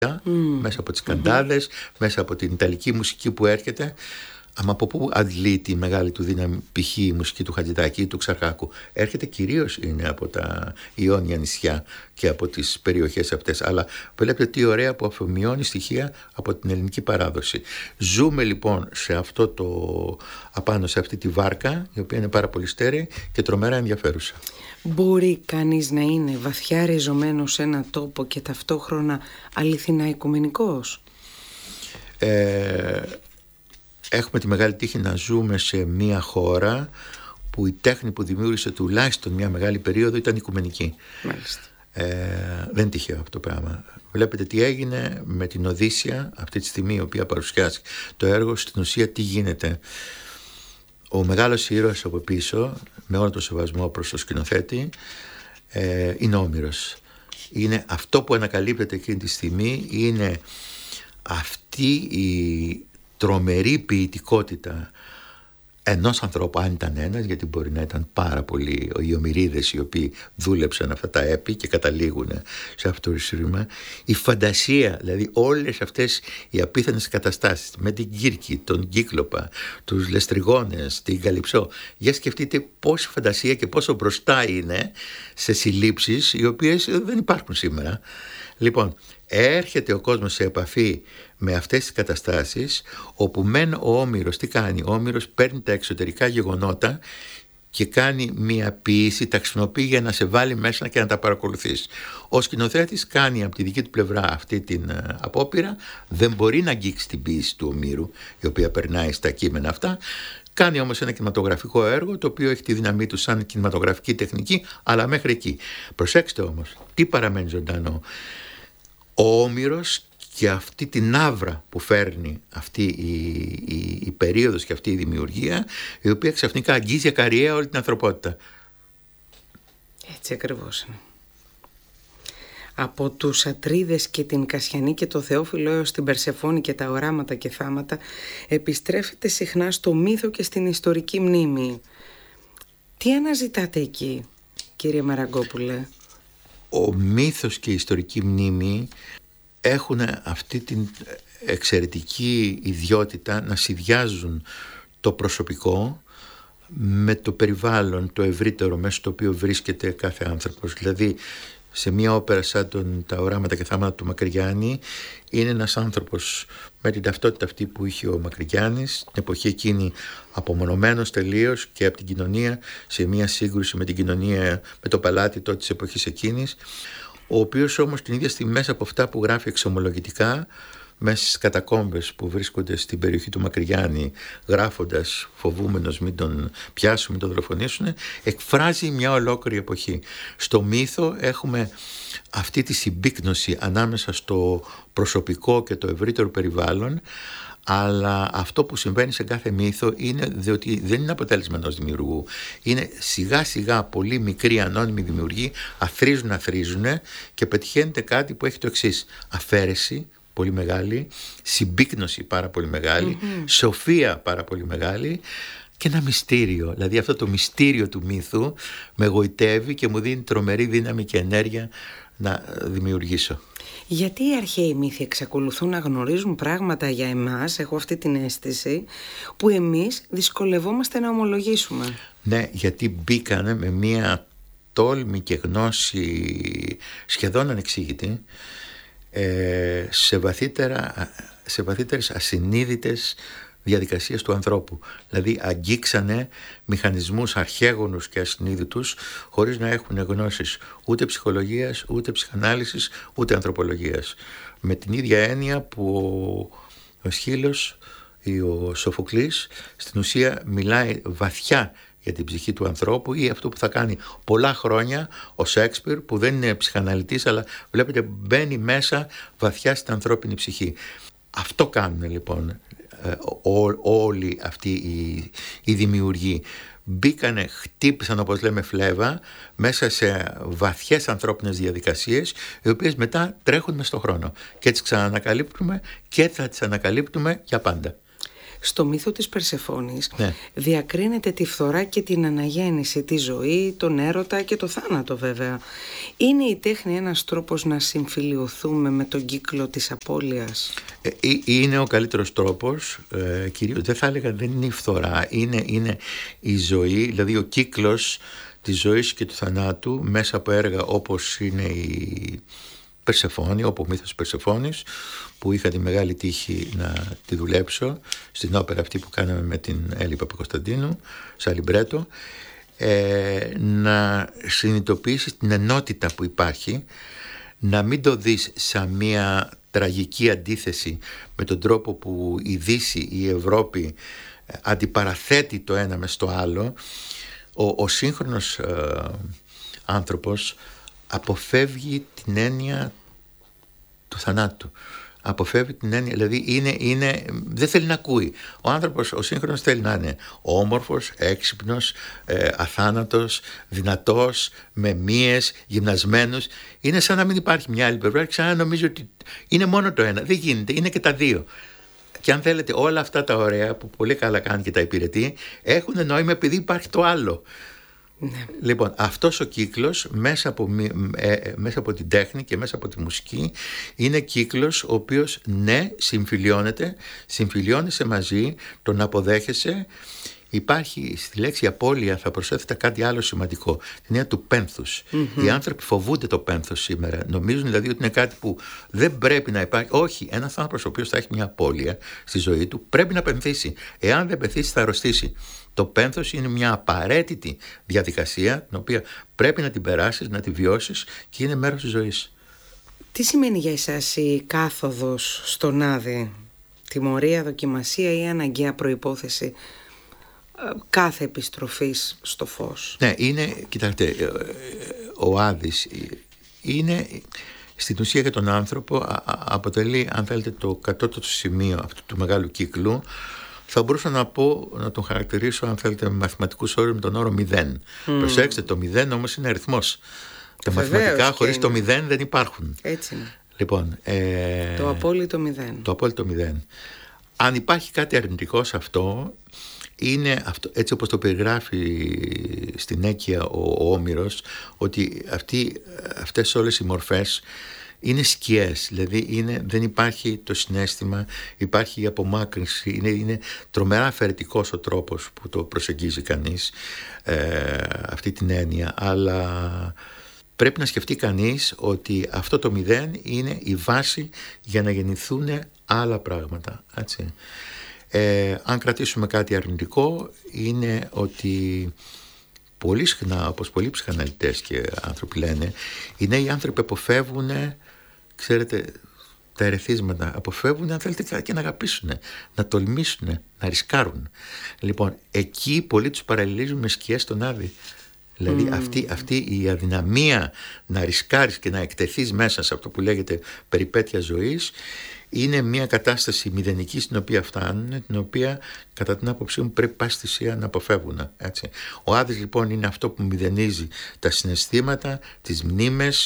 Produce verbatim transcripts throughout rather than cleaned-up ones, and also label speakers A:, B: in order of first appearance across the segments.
A: mm. μέσα από τις καντάδες, mm-hmm. μέσα από την ιταλική μουσική που έρχεται. Αλλά από πού αντλεί τη μεγάλη του δύναμη, π.χ. η μουσική του Χατζηδάκη ή του Ξαρχάκου? Έρχεται κυρίως είναι από τα Ιόνια νησιά και από τις περιοχές αυτές. Αλλά βλέπετε τι ωραία που αφομοιώνει στοιχεία από την ελληνική παράδοση. Ζούμε λοιπόν σε αυτό το, απάνω σε αυτή τη βάρκα, η οποία είναι πάρα πολύ στέρεη και τρομερά ενδιαφέρουσα.
B: Μπορεί κανείς να είναι βαθιά ριζωμένο σε ένα τόπο και ταυτόχρονα αληθινά οικουμενικός?
A: Ε... Έχουμε τη μεγάλη τύχη να ζούμε σε μια χώρα που η τέχνη που δημιούργησε τουλάχιστον μια μεγάλη περίοδο ήταν οικουμενική.
B: Μάλιστα.
A: Ε, δεν είναι τυχαίο αυτό το πράγμα. Βλέπετε τι έγινε με την Οδύσσια αυτή τη στιγμή, η οποία παρουσιάζει το έργο. Στην ουσία τι γίνεται? Ο μεγάλος ήρωας από πίσω, με όλο το σεβασμό προς το σκηνοθέτη, ε, είναι ο Όμηρος. Είναι αυτό που ανακαλύπτεται εκείνη τη στιγμή, είναι αυτή η τρομερή ποιητικότητα ενός ανθρώπου, αν ήταν ένας, γιατί μπορεί να ήταν πάρα πολλοί οι ομηρίδες οι οποίοι δούλεψαν αυτά τα έπι και καταλήγουν σε αυτό το ρήμα. Η φαντασία, δηλαδή όλες αυτές οι απίθανες καταστάσεις με την Κύρκη, τον Κύκλοπα, τους Λεστριγόνες, την Καλυψό. Για σκεφτείτε πόση φαντασία και πόσο μπροστά είναι σε συλλήψεις οι οποίες δεν υπάρχουν σήμερα. Λοιπόν, έρχεται ο κόσμος σε επαφή με αυτές τις καταστάσεις, όπου μεν ο Όμηρος τι κάνει? Ο Όμηρος παίρνει τα εξωτερικά γεγονότα και κάνει μια ποίηση, τα χρησιμοποιεί για να σε βάλει μέσα και να τα παρακολουθείς. Ο σκηνοθέτης κάνει από τη δική του πλευρά αυτή την uh, απόπειρα, δεν μπορεί να αγγίξει την ποίηση του Ομήρου, η οποία περνάει στα κείμενα αυτά. Κάνει όμως ένα κινηματογραφικό έργο, το οποίο έχει τη δύναμή του σαν κινηματογραφική τεχνική, αλλά μέχρι εκεί. Προσέξτε όμως, τι παραμένει ζωντανό? Ο Όμηρος και αυτή την άβρα που φέρνει αυτή η, η, η περίοδος και αυτή η δημιουργία, η οποία ξαφνικά αγγίζει ακαριέα όλη την ανθρωπότητα.
B: Έτσι ακριβώς είναι. Από τους Ατρίδες και την Κασιανή και το Θεόφιλο έως την Περσεφόνη και τα οράματα και θάματα, επιστρέφεται συχνά στο μύθο και στην ιστορική μνήμη. Τι αναζητάτε εκεί, κύριε Μαραγκόπουλε?
A: Ο μύθος και η ιστορική μνήμη έχουν αυτή την εξαιρετική ιδιότητα να συνδυάζουν το προσωπικό με το περιβάλλον, το ευρύτερο μέσα στο οποίο βρίσκεται κάθε άνθρωπος. Δηλαδή σε μια όπερα σαν τον, τα οράματα και θάματα του Μακρυγιάννη, είναι ένας άνθρωπος με την ταυτότητα αυτή που είχε ο Μακρυγιάννης, την εποχή εκείνη απομονωμένος τελείως και από την κοινωνία, σε μια σύγκρουση με την κοινωνία, με το παλάτι τότε της εποχής εκείνης, ο οποίος όμως την ίδια στιγμή μέσα από αυτά που γράφει εξομολογητικά, μέσα στις κατακόμβες που βρίσκονται στην περιοχή του Μακρυγιάννη, γράφοντας φοβούμενος μην τον πιάσουν, μην τον δολοφονήσουν, εκφράζει μια ολόκληρη εποχή. Στο μύθο έχουμε αυτή τη συμπίκνωση ανάμεσα στο προσωπικό και το ευρύτερο περιβάλλον, αλλά αυτό που συμβαίνει σε κάθε μύθο είναι διότι δεν είναι αποτέλεσμα ενός δημιουργού. Είναι σιγά σιγά πολύ μικροί ανώνυμοι δημιουργοί, αθρίζουν, αθρίζουν και πετυχαίνεται κάτι που έχει το εξής: αφαίρεση πολύ μεγάλη, συμπίκνωση πάρα πολύ μεγάλη, mm-hmm. σοφία πάρα πολύ μεγάλη και ένα μυστήριο. Δηλαδή αυτό το μυστήριο του μύθου με γοητεύει και μου δίνει τρομερή δύναμη και ενέργεια να δημιουργήσω.
B: Γιατί οι αρχαίοι μύθοι εξακολουθούν να γνωρίζουν πράγματα για εμάς, έχω αυτή την αίσθηση, που εμείς δυσκολευόμαστε να ομολογήσουμε?
A: Ναι, γιατί μπήκανε με μία τόλμη και γνώση σχεδόν ανεξήγητη ε, σε, βαθύτερα, σε βαθύτερες ασυνείδητες διαδικασίες του ανθρώπου. Δηλαδή αγγίξανε μηχανισμούς αρχαίγονους και ασυνείδητους χωρίς να έχουν γνώσεις ούτε ψυχολογίας, ούτε ψυχανάλυσης, ούτε ανθρωπολογίας. Με την ίδια έννοια που ο Αισχύλος ή ο Σοφοκλής στην ουσία μιλάει βαθιά για την ψυχή του ανθρώπου, ή αυτό που θα κάνει πολλά χρόνια ο Σέξπιρ, που δεν είναι ψυχαναλυτής, αλλά βλέπετε μπαίνει μέσα βαθιά στην ανθρώπινη ψυχή. Αυτό κάνουν λοιπόν Ό, όλοι αυτοί οι, οι δημιουργοί. Μπήκανε, χτύπησαν όπως λέμε φλέβα μέσα σε βαθιές ανθρώπινες διαδικασίες, οι οποίες μετά τρέχουν μες στον χρόνο και τις ξανανακαλύπτουμε και θα τις ανακαλύπτουμε για πάντα.
B: Στο μύθο της Περσεφόνης
A: ναι.
B: διακρίνεται τη φθορά και την αναγέννηση, τη ζωή, τον έρωτα και το θάνατο βέβαια. Είναι η τέχνη ένας τρόπος να συμφιλιωθούμε με τον κύκλο της απώλειας?
A: Ε, είναι ο καλύτερος τρόπος, ε, κυρίως δεν θα έλεγα δεν είναι η φθορά, είναι, είναι η ζωή, δηλαδή ο κύκλος της ζωής και του θανάτου μέσα από έργα όπως είναι η Περσεφόνη, όπου ο μύθος Περσεφόνης, που είχα τη μεγάλη τύχη να τη δουλέψω στην όπερα αυτή που κάναμε με την Έλλη Παπακοσταντίνου σαν λιμπρέτο, ε, να συνειδητοποιήσεις την ενότητα που υπάρχει, να μην το δεις σαν μια τραγική αντίθεση με τον τρόπο που η Δύση, η Ευρώπη αντιπαραθέτει το ένα μες στο άλλο. Ο, ο σύγχρονος ε, άνθρωπος αποφεύγει την έννοια του θανάτου. Αποφεύγει την έννοια, δηλαδή είναι, είναι, δεν θέλει να ακούει. Ο άνθρωπος, ο σύγχρονος θέλει να είναι όμορφος, έξυπνος, ε, αθάνατος, δυνατός, με μύες, γυμνασμένος. Είναι σαν να μην υπάρχει μια άλλη πλευρά, σαν να νομίζει ότι είναι μόνο το ένα. Δεν γίνεται, είναι και τα δύο. Και αν θέλετε, όλα αυτά τα ωραία που πολύ καλά κάνει και τα υπηρετεί έχουν νόημα επειδή υπάρχει το άλλο.
B: Ναι.
A: Λοιπόν, αυτός ο κύκλος μέσα από, ε, μέσα από την τέχνη και μέσα από τη μουσική είναι κύκλος ο οποίος ναι συμφιλιώνεται, συμφιλιώνεσαι μαζί, τον αποδέχεσαι. Υπάρχει στη λέξη απώλεια, θα προσέθετα κάτι άλλο σημαντικό, την έννοια του πένθους. Mm-hmm. Οι άνθρωποι φοβούνται το πένθος σήμερα. Νομίζουν δηλαδή ότι είναι κάτι που δεν πρέπει να υπάρχει. Όχι, ένας άνθρωπος ο οποίος θα έχει μια απώλεια στη ζωή του πρέπει να πενθήσει. Εάν δεν πενθήσει, θα αρρωστήσει. Το πένθος είναι μια απαραίτητη διαδικασία, την οποία πρέπει να την περάσεις, να τη βιώσεις και είναι μέρος της ζωής.
B: Τι σημαίνει για εσάς η κάθοδος στον Άδη? Τιμωρία, δοκιμασία ή αναγκαία προϋπόθεση κάθε επιστροφής στο φως?
A: Ναι, είναι, κοιτάξτε, ο Άδης είναι στην ουσία για τον άνθρωπο, αποτελεί, αν θέλετε, το κατώτατο σημείο αυτού του μεγάλου κύκλου. Θα μπορούσα να πω, να τον χαρακτηρίσω, αν θέλετε, με μαθηματικούς όρους, με τον όρο μηδέν. Mm. Προσέξτε, το μηδέν όμως είναι αριθμός. Τα Βεβαίως, μαθηματικά χωρίς το μηδέν δεν υπάρχουν.
B: Έτσι είναι.
A: Λοιπόν, ε,
B: το απόλυτο μηδέν.
A: Το απόλυτο μηδέν. Αν υπάρχει κάτι αρνητικό σε αυτό, είναι αυτό, έτσι όπως το περιγράφει στην Έκεια ο, ο Όμηρος, ότι αυτοί, αυτές όλες οι μορφές είναι σκιές, δηλαδή είναι, δεν υπάρχει το συναίσθημα, υπάρχει η απομάκρυνση, είναι, είναι τρομερά αφαιρετικός ο τρόπος που το προσεγγίζει κανείς ε, αυτή την έννοια, αλλά πρέπει να σκεφτεί κανείς ότι αυτό το μηδέν είναι η βάση για να γεννηθούν άλλα πράγματα, έτσι. Ε, αν κρατήσουμε κάτι αρνητικό, είναι ότι πολύ συχνά, όπως πολλοί ψυχαναλυτές και άνθρωποι λένε, οι νέοι άνθρωποι αποφεύγουν, ξέρετε, τα ερεθίσματα, αποφεύγουν, αν θέλετε, και να αγαπήσουν, να τολμήσουν, να ρισκάρουν. Λοιπόν, εκεί πολλοί τους παραλληλίζουν με σκιές στον Άδη. Δηλαδή mm. αυτή, αυτή η αδυναμία να ρισκάρεις και να εκτεθείς μέσα σε αυτό που λέγεται περιπέτεια ζωής είναι μια κατάσταση μηδενική στην οποία φτάνουν, την οποία κατά την άποψή μου πρέπει πάση θυσία να αποφεύγουν. Έτσι. Ο Άδης λοιπόν είναι αυτό που μηδενίζει τα συναισθήματα, τις μνήμες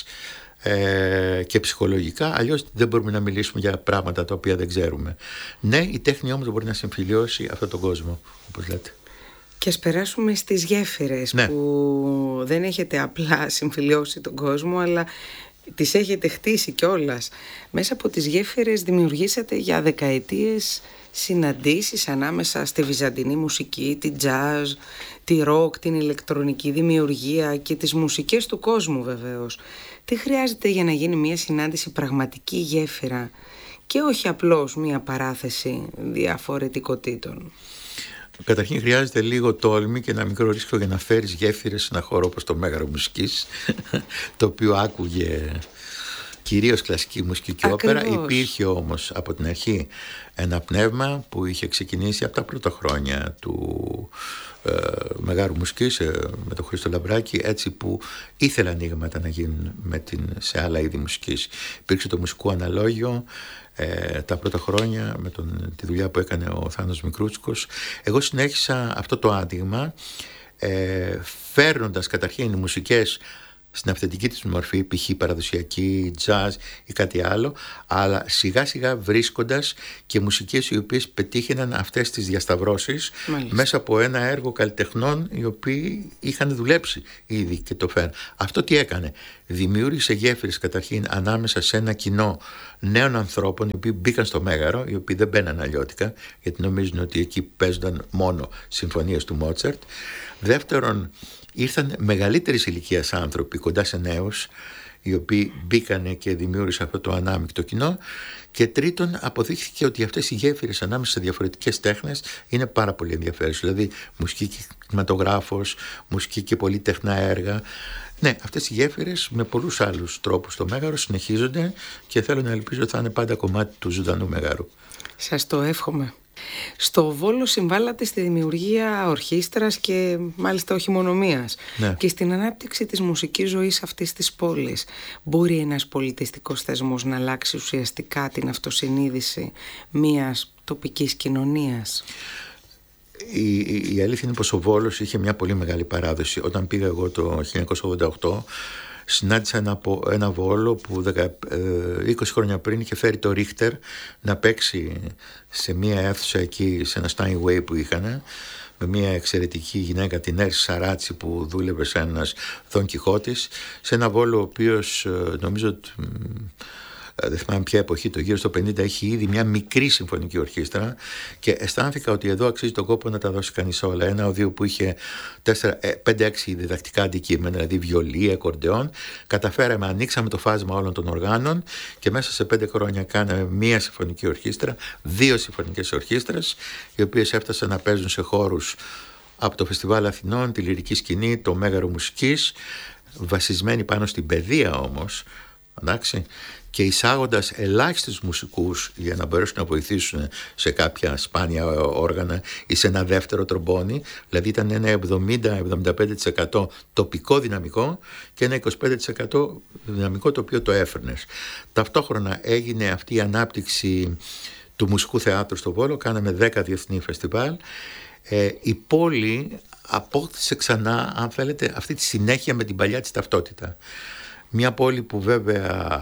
A: ε, και ψυχολογικά, αλλιώς δεν μπορούμε να μιλήσουμε για πράγματα τα οποία δεν ξέρουμε. Ναι, η τέχνη όμως μπορεί να συμφιλιώσει αυτόν τον κόσμο, όπως λέτε.
B: Και ας περάσουμε στις γέφυρες, ναι, που δεν έχετε απλά συμφιλιώσει τον κόσμο, αλλά τις έχετε χτίσει κιόλας. Μέσα από τις γέφυρες δημιουργήσατε για δεκαετίες συναντήσεις ανάμεσα στη βυζαντινή μουσική, την jazz, τη rock, την ηλεκτρονική δημιουργία και τις μουσικές του κόσμου βεβαίως. Τι χρειάζεται για να γίνει μια συνάντηση πραγματική γέφυρα και όχι απλώς μια παράθεση διαφορετικοτήτων?
A: Καταρχήν χρειάζεται λίγο τόλμη και ένα μικρό ρίσκο για να φέρεις γέφυρες σε ένα χώρο όπως το Μέγαρο Μουσικής, το οποίο άκουγε κυρίως κλασική μουσική και όπερα. Υπήρχε όμως από την αρχή ένα πνεύμα που είχε ξεκινήσει από τα πρώτα χρόνια του ε, Μεγάρου Μουσικής ε, με τον Χρήστο Λαμπράκη, έτσι, που ήθελε ανοίγματα να γίνουν με την, σε άλλα είδη μουσικής. Υπήρξε το μουσικό αναλόγιο ε, τα πρώτα χρόνια με τον, τη δουλειά που έκανε ο Θάνος Μικρούτσικος. Εγώ συνέχισα αυτό το άνοιγμα ε, φέρνοντας καταρχήν οι μουσικές στην αυθεντική της μορφή, π.χ. παραδοσιακή, jazz ή κάτι άλλο, αλλά σιγά σιγά βρίσκοντας και μουσικές οι οποίες πετύχαιναν αυτές τις διασταυρώσεις. Μάλιστα. Μέσα από ένα έργο καλλιτεχνών οι οποίοι είχαν δουλέψει ήδη και το φέραν. Αυτό τι έκανε? Δημιούργησε γέφυρες καταρχήν ανάμεσα σε ένα κοινό νέων ανθρώπων οι οποίοι μπήκαν στο Μέγαρο, οι οποίοι δεν μπαίναν αλλιώτικα γιατί νομίζουν ότι εκεί παίζονταν μόνο συμφωνίες του Μότσαρτ. Δεύτερον, ήρθαν μεγαλύτερης ηλικίας άνθρωποι κοντά σε νέους οι οποίοι μπήκανε και δημιούργησαν αυτό το ανάμεικτο κοινό. Και τρίτον, αποδείχθηκε ότι αυτές οι γέφυρες ανάμεσα σε διαφορετικές τέχνες είναι πάρα πολύ ενδιαφέρουσες. Δηλαδή μουσική και κινηματογράφος, μουσική και πολυτεχνά έργα. Ναι, αυτές οι γέφυρες με πολλούς άλλους τρόπους στο Μέγαρο συνεχίζονται και θέλω να ελπίζω ότι θα είναι πάντα κομμάτι του ζωντανού Μεγάρου.
B: Σας το εύχομαι. Στο Βόλο συμβάλλατε στη δημιουργία ορχήστρας και μάλιστα όχι μόνο μίας, ναι, και στην ανάπτυξη της μουσικής ζωής αυτής της πόλης. Μπορεί ένας πολιτιστικός θεσμός να αλλάξει ουσιαστικά την αυτοσυνείδηση μιας τοπικής κοινωνίας?
A: Η, η, η αλήθεια είναι πως ο Βόλος είχε μια πολύ μεγάλη παράδοση. Όταν πήγα εγώ το χίλια εννιακόσια ογδόντα οκτώ, συνάντησα ένα, ένα Βόλο που είκοσι χρόνια πριν είχε φέρει το Ρίχτερ να παίξει σε μια αίθουσα εκεί, σε ένα Steinway που είχαν, με μια εξαιρετική γυναίκα, την Έρση Σαράτσι, που δούλευε σε ένας Δον Κιχώτης, σε ένα Βόλο ο οποίος νομίζω, δεν θυμάμαι ποια εποχή, το γύρω στο πενήντα, έχει ήδη μια μικρή συμφωνική ορχήστρα και αισθάνθηκα ότι εδώ αξίζει τον κόπο να τα δώσει κανείς όλα. Ένα οδείο που είχε πέντε έξι διδακτικά αντικείμενα, δηλαδή βιολί, ακορντεόν. Καταφέραμε, ανοίξαμε το φάσμα όλων των οργάνων και μέσα σε πέντε χρόνια κάναμε μία συμφωνική ορχήστρα, δύο συμφωνικές ορχήστρες, οι οποίες έφτασαν να παίζουν σε χώρους από το Φεστιβάλ Αθηνών, τη Λυρική Σκηνή, το Μέγαρο Μουσικής, βασισμένη πάνω στην παιδεία όμως, εντάξει, και εισάγοντας ελάχιστους μουσικούς για να μπορέσουν να βοηθήσουν σε κάποια σπάνια όργανα ή σε ένα δεύτερο τρομπόνι. Δηλαδή ήταν ένα εβδομήντα με εβδομήντα πέντε τοις εκατό τοπικό δυναμικό και ένα είκοσι πέντε τοις εκατό δυναμικό το οποίο το έφερνες. Ταυτόχρονα έγινε αυτή η ανάπτυξη του μουσικού θεάτρου στο Βόλο, κάναμε δέκα διεθνή φεστιβάλ. Ε, η πόλη απόκτησε ξανά, αν θέλετε, αυτή τη συνέχεια με την παλιά της ταυτότητα. Μια πόλη που βέβαια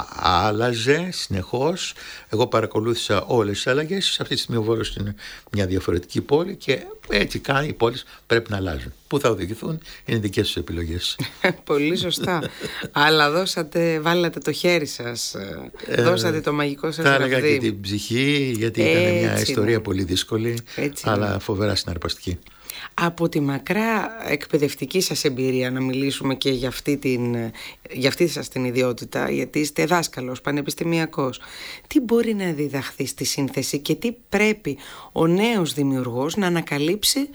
A: άλλαζε συνεχώς. Εγώ παρακολούθησα όλες τις αλλαγές. Αυτή τη στιγμή ο Βόλος είναι μια διαφορετική πόλη και έτσι κάνει, οι πόλεις πρέπει να αλλάζουν. Πού θα οδηγηθούν είναι δικές τους επιλογές.
B: Πολύ σωστά. Αλλά δώσατε, βάλατε το χέρι σας, ε, δώσατε το μαγικό σας ραβδί.
A: Θα έλεγα και την ψυχή, γιατί έτσι ήταν μια ιστορία είναι. πολύ δύσκολη, έτσι αλλά είναι. φοβερά συναρπαστική.
B: Από τη μακρά εκπαιδευτική σας εμπειρία να μιλήσουμε και για αυτή, την, για αυτή σας την ιδιότητα, γιατί είστε δάσκαλος, πανεπιστημιακός. Τι μπορεί να διδαχθεί στη σύνθεση και τι πρέπει ο νέος δημιουργός να ανακαλύψει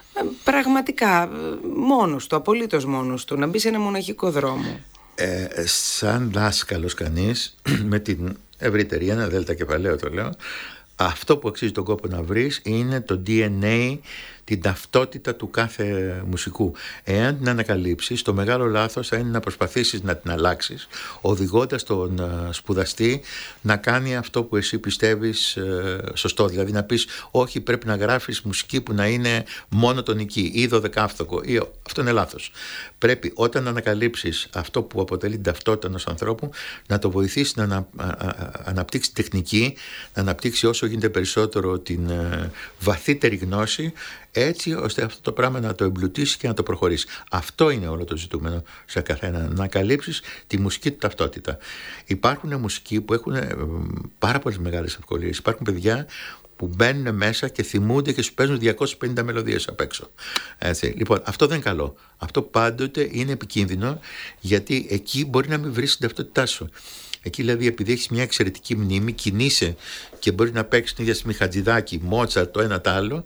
B: πραγματικά μόνος του, απολύτως μόνος του, να μπει σε ένα μοναχικό δρόμο?
A: Ε, σαν δάσκαλος κανείς, με την ευρύτερη ένα δέλτα κεφαλαίο το λέω, αυτό που αξίζει τον κόπο να βρεις είναι το ντι εν έι, την ταυτότητα του κάθε μουσικού. Εάν την ανακαλύψεις, το μεγάλο λάθος θα είναι να προσπαθήσεις να την αλλάξεις, οδηγώντας τον σπουδαστή να κάνει αυτό που εσύ πιστεύεις σωστό. Δηλαδή να πεις, όχι, πρέπει να γράφεις μουσική που να είναι μονοτονική ή δωδεκάφθοκο. Ή... Αυτό είναι λάθος. Πρέπει όταν ανακαλύψεις αυτό που αποτελεί την ταυτότητα ενός ανθρώπου, να το βοηθήσεις να ανα... αναπτύξει τεχνική, να αναπτύξει όσο γίνεται περισσότερο την βαθύτερη γνώση, έτσι ώστε αυτό το πράγμα να το εμπλουτίσει και να το προχωρήσει. Αυτό είναι όλο το ζητούμενο σε καθένα, να καλύψεις τη μουσική του ταυτότητα. Υπάρχουν μουσικοί που έχουν πάρα πολλές μεγάλες ευκολίες. Υπάρχουν παιδιά που μπαίνουν μέσα και θυμούνται και σου παίζουν διακόσιες πενήντα μελωδίες απ' έξω. Έτσι. Λοιπόν, αυτό δεν είναι καλό. Αυτό πάντοτε είναι επικίνδυνο, γιατί εκεί μπορεί να μην βρεις την ταυτότητά σου. Εκεί δηλαδή, επειδή έχεις μια εξαιρετική μνήμη, κινείσαι και μπορεί να παίξεις την ίδια στιγμή Χατζηδάκη, Μότσαρτ, το ένα το άλλο.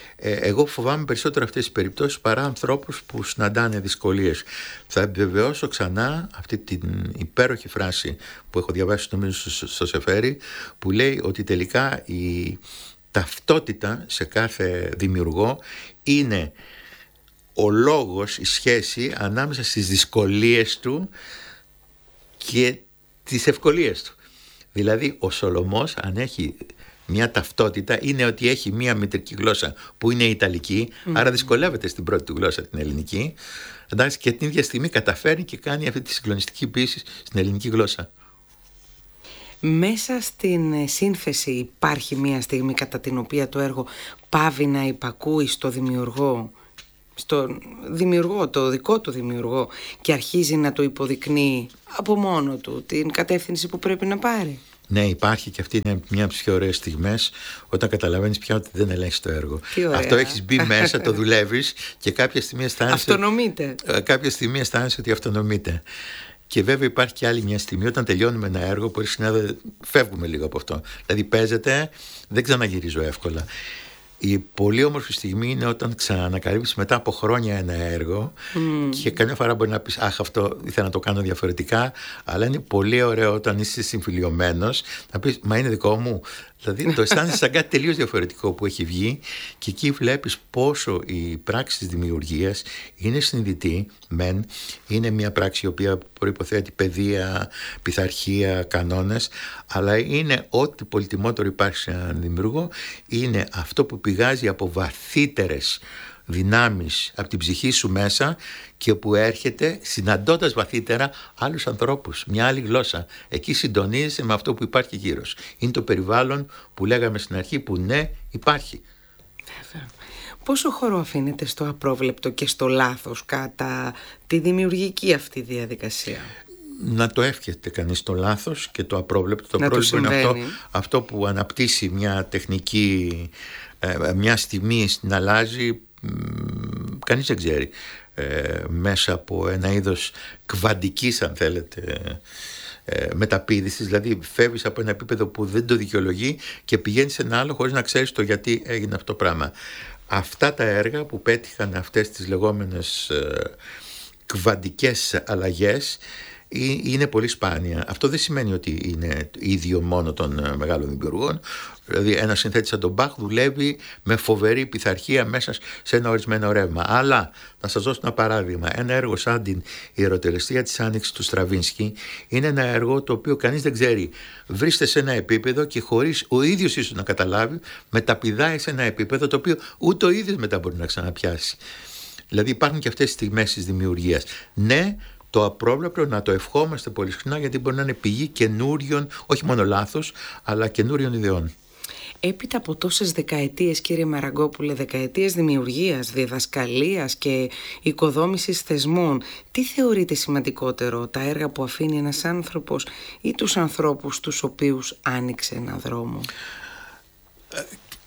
A: Εγώ φοβάμαι περισσότερο αυτές τις περιπτώσεις παρά ανθρώπους που συναντάνε δυσκολίες. Θα επιβεβαιώσω ξανά αυτή την υπέροχη φράση που έχω διαβάσει νομίζω στο Σεφέρι, που λέει ότι τελικά η ταυτότητα σε κάθε δημιουργό είναι ο λόγος, η σχέση ανάμεσα στις δυσκολίες του και τις ευκολίες του. Δηλαδή ο Σολομός, αν έχει μια ταυτότητα είναι ότι έχει μια μητρική γλώσσα που είναι η Ιταλική, mm. άρα δυσκολεύεται στην πρώτη του γλώσσα την ελληνική, εντάξει, και την ίδια στιγμή καταφέρει και κάνει αυτή τη συγκλονιστική ποίηση στην ελληνική γλώσσα.
B: Μέσα στην σύνθεση υπάρχει μια στιγμή κατά την οποία το έργο πάβει να υπακούει στο δημιουργό, στον δημιουργό, το δικό του δημιουργό, και αρχίζει να το υποδεικνύει από μόνο του την κατεύθυνση που πρέπει να πάρει.
A: Ναι, υπάρχει, και αυτή είναι μια από τις πιο ωραίες στιγμές, όταν καταλαβαίνεις πια ότι δεν ελέγχεις το έργο. Αυτό έχεις μπει μέσα, το δουλεύεις και κάποια στιγμή αισθάνεσαι.
B: Αυτονομείται.
A: Κάποια στιγμή αισθάνεσαι ότι αυτονομείται. Και βέβαια υπάρχει και άλλη μια στιγμή όταν τελειώνουμε ένα έργο που να φεύγουμε λίγο από αυτό. Δηλαδή παίζεται, δεν ξαναγυρίζω εύκολα. Η πολύ όμορφη στιγμή είναι όταν ξανανακαλύψεις μετά από χρόνια ένα έργο mm. και καμιά φορά μπορεί να πεις αχ, αυτό ήθελα να το κάνω διαφορετικά, αλλά είναι πολύ ωραίο όταν είσαι συμφιλιωμένος να πεις μα είναι δικό μου. Δηλαδή το αισθάνεσαι σαν κάτι τελείως διαφορετικό που έχει βγει, και εκεί βλέπεις πόσο η πράξη της δημιουργίας είναι συνειδητή, μεν, είναι μια πράξη η οποία προϋποθέτει παιδεία, πειθαρχία, κανόνες, αλλά είναι ό,τι πολυτιμότερο υπάρχει σε έναν δημιουργό, είναι αυτό που πηγάζει από βαθύτερες δυνάμεις από την ψυχή σου μέσα και που έρχεται συναντώντας βαθύτερα άλλους ανθρώπους, μια άλλη γλώσσα. Εκεί συντονίζεσαι με αυτό που υπάρχει γύρω σου. Είναι το περιβάλλον που λέγαμε στην αρχή, που ναι, υπάρχει.
B: Πόσο χώρο αφήνεται στο απρόβλεπτο και στο λάθος κατά τη δημιουργική αυτή διαδικασία?
A: Να το εύχεται κανείς το λάθος και το απρόβλεπτο. Το πρόβλημα είναι αυτό, αυτό που αναπτύσσει μια τεχνική, μια στιγμή στην αλλάζει, κανείς δεν ξέρει, ε, μέσα από ένα είδος κβαντικής, αν θέλετε, ε, μεταπείδησης. Δηλαδή φεύγεις από ένα επίπεδο που δεν το δικαιολογεί και πηγαίνεις σε ένα άλλο χωρίς να ξέρεις το γιατί έγινε αυτό το πράγμα. Αυτά τα έργα που πέτυχαν αυτές τις λεγόμενες ε, κβαντικές αλλαγές είναι πολύ σπάνια. Αυτό δεν σημαίνει ότι είναι ίδιο μόνο των μεγάλων δημιουργών. Δηλαδή ένας συνθέτης σαν τον Μπαχ δουλεύει με φοβερή πειθαρχία μέσα σε ένα ορισμένο ρεύμα. Αλλά να σας δώσω ένα παράδειγμα. Ένα έργο σαν την Ιεροτελεστία της Άνοιξης του Στραβίνσκι είναι ένα έργο το οποίο κανείς δεν ξέρει. Βρίσκεται σε ένα επίπεδο και χωρίς ο ίδιος ίσως να καταλάβει, μεταπηδάει σε ένα επίπεδο το οποίο ούτε ο ίδιος μετά μπορεί να ξαναπιάσει. Δηλαδή υπάρχουν και αυτές τις στιγμές της δημιουργίας. Ναι, το απρόβλεπτο να το ευχόμαστε πολύ συχνά, γιατί μπορεί να είναι πηγή καινούριων, όχι μόνο λάθος, αλλά καινούριων ιδεών.
B: Έπειτα από τόσες δεκαετίες, κύριε Μαραγκόπουλε, δεκαετίες δημιουργίας, διδασκαλίας και οικοδόμησης θεσμών, τι θεωρείτε σημαντικότερο, τα έργα που αφήνει ένας άνθρωπος ή τους ανθρώπους τους οποίους άνοιξε ένα δρόμο?
A: Ε,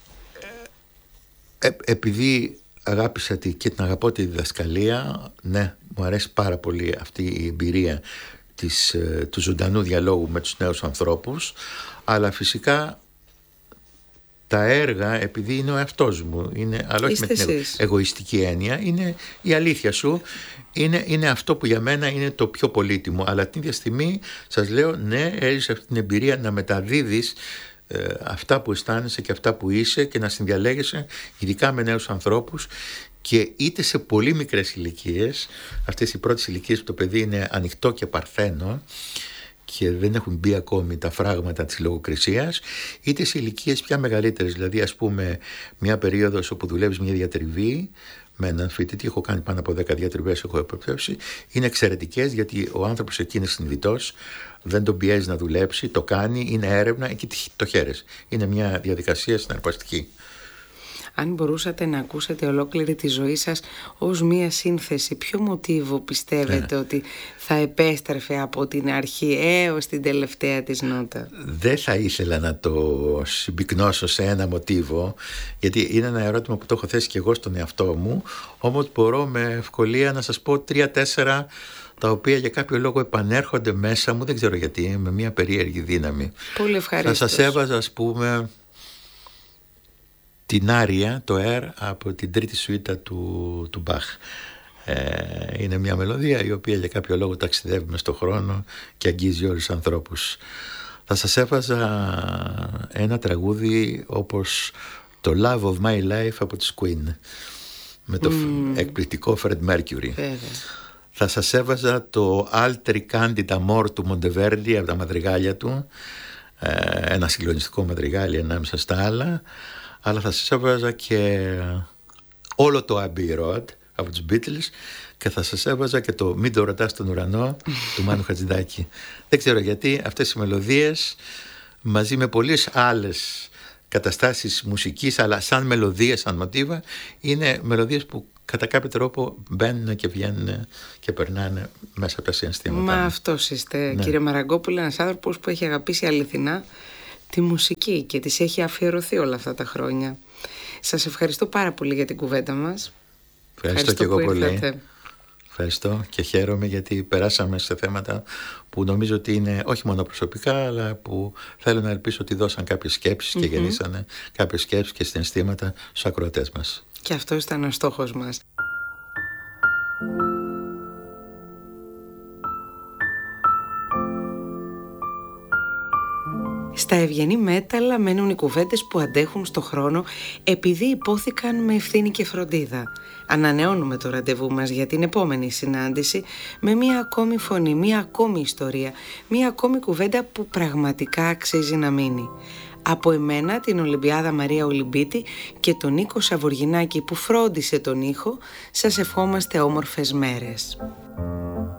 A: ε, επειδή αγάπησα τη, και την αγαπώ τη διδασκαλία, ναι, μου αρέσει πάρα πολύ αυτή η εμπειρία της, του ζωντανού διαλόγου με τους νέους ανθρώπους, αλλά φυσικά τα έργα, επειδή είναι ο εαυτός μου, είναι, αλλά όχι με την εσείς. εγωιστική έννοια, είναι η αλήθεια σου, είναι, είναι αυτό που για μένα είναι το πιο πολύτιμο, αλλά την ίδια στιγμή σας λέω, ναι, έζησα αυτή την εμπειρία να μεταδίδεις ε, αυτά που αισθάνεσαι και αυτά που είσαι και να συνδιαλέγεσαι ειδικά με νέους ανθρώπους, και είτε σε πολύ μικρές ηλικίες, αυτές οι πρώτες ηλικίες που το παιδί είναι ανοιχτό και παρθένο και δεν έχουν μπει ακόμη τα φράγματα της λογοκρισίας, είτε σε ηλικίες πια μεγαλύτερες, δηλαδή ας πούμε μια περίοδος όπου δουλεύεις μια διατριβή με έναν φοιτητή, έχω κάνει πάνω από δέκα διατριβές, έχω εποπτεύσει, είναι εξαιρετικές, γιατί ο άνθρωπος εκεί είναι συνειδητός, δεν τον πιέζει να δουλέψει, το κάνει, είναι έρευνα, εκεί το χαίρεσαι. Είναι μια διαδικασία συναρπαστική.
B: Αν μπορούσατε να ακούσετε ολόκληρη τη ζωή σας ως μία σύνθεση, ποιο μοτίβο πιστεύετε yeah. ότι θα επέστρεφε από την αρχή έως την τελευταία της νότα?
A: Δεν θα ήθελα να το συμπυκνώσω σε ένα μοτίβο, γιατί είναι ένα ερώτημα που το έχω θέσει και εγώ στον εαυτό μου, όμως μπορώ με ευκολία να σας πω τρία-τέσσερα τα οποία για κάποιο λόγο επανέρχονται μέσα μου, δεν ξέρω γιατί, με μια περίεργη δύναμη.
B: Πολύ ευχαριστώ.
A: Θα σας έβαζα, ας πούμε, την Άρια, το Air, από την τρίτη σουίτα του, του Μπαχ. Ε, είναι μια μελωδία η οποία για κάποιο λόγο ταξιδεύει μες στον χρόνο και αγγίζει όλους τους ανθρώπους. Θα σας έβαζα ένα τραγούδι όπως το Love of My Life από τη Queen, με το mm. εκπληκτικό Fred Mercury.
B: Βέβαια.
A: Θα σας έβαζα το Altri Candida Amor του Monteverdi από τα μαδριγάλια του, ένα συγκλονιστικό μαδριγάλι ανάμεσα στα άλλα, αλλά θα σας έβαζα και όλο το Abbey Road από τους Beatles και θα σας έβαζα και το «Μην το ρωτάς στον ουρανό» του Μάνου Χατζηδάκη. Δεν ξέρω γιατί αυτές οι μελωδίες μαζί με πολλές άλλες καταστάσεις μουσικής, αλλά σαν μελωδίες, σαν μοτίβα, είναι μελωδίες που κατά κάποιο τρόπο μπαίνουν και βγαίνουν και περνάνε μέσα από τα συναισθήματα.
B: Μα αυτός είστε, ναι, κύριε Μαραγκόπουλε, ένας άνθρωπος που έχει αγαπήσει αληθινά τη μουσική και της έχει αφιερωθεί όλα αυτά τα χρόνια. Σας ευχαριστώ πάρα πολύ για την κουβέντα μας.
A: Ευχαριστώ, ευχαριστώ και εγώ πολύ. Ευχαριστώ και χαίρομαι γιατί περάσαμε σε θέματα που νομίζω ότι είναι όχι μόνο προσωπικά, αλλά που θέλω να ελπίσω ότι δώσαν κάποιες σκέψεις mm-hmm. και γεννήσανε κάποιες σκέψεις και συναισθήματα στους ακροατές μας.
B: Και αυτό ήταν ο στόχος μας. Στα ευγενή μέταλλα μένουν οι κουβέντες που αντέχουν στο χρόνο επειδή υπόθηκαν με ευθύνη και φροντίδα. Ανανεώνουμε το ραντεβού μας για την επόμενη συνάντηση με μία ακόμη φωνή, μία ακόμη ιστορία, μία ακόμη κουβέντα που πραγματικά αξίζει να μείνει. Από εμένα, την Ολυμπιάδα Μαρία Ολυμπίτη και τον Νίκο Σαβοργινάκη που φρόντισε τον ήχο, σας ευχόμαστε όμορφες μέρες.